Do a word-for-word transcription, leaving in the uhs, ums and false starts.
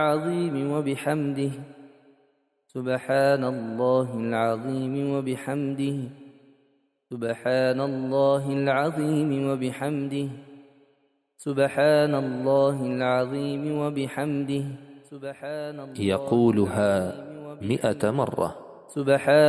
العظيم وبحمده سبحان الله العظيم وبحمده سبحان الله العظيم وبحمده سبحان الله العظيم وبحمده سبحان الله يقولها مئة مرة. سبحان